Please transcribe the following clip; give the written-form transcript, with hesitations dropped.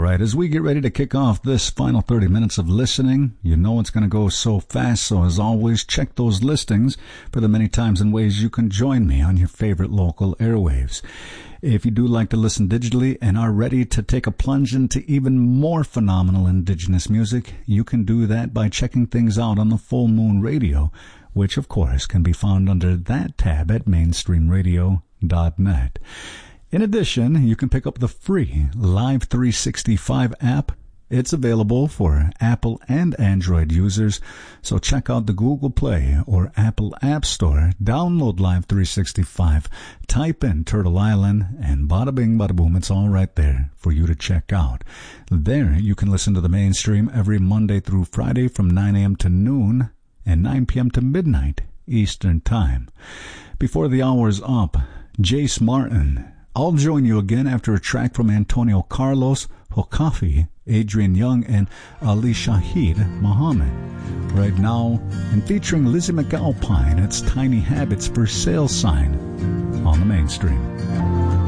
right, as we get ready to kick off this final 30 minutes of listening, you know it's going to go so fast, so as always, check those listings for the many times and ways you can join me on your favorite local airwaves. If you do like to listen digitally and are ready to take a plunge into even more phenomenal indigenous music, you can do that by checking things out on the Full Moon Radio, which of course can be found under that tab at mainstreamradio.net. In addition, you can pick up the free Live 365 app. It's available for Apple and Android users, so check out the Google Play or Apple App Store, download Live 365, type in Turtle Island, and bada bing, bada boom, it's all right there for you to check out. There, you can listen to the Mainstream every Monday through Friday from 9 a.m. to noon and 9 p.m. to midnight Eastern Time. Before the hour's up, Jace Martin. I'll join you again after a track from Antonio Carlos, Hokafi, Adrian Young, and Ali Shahid Muhammad. Right now, and featuring Lizzie McAlpine, it's Tiny Habits for Sale Sign on the Mainstream.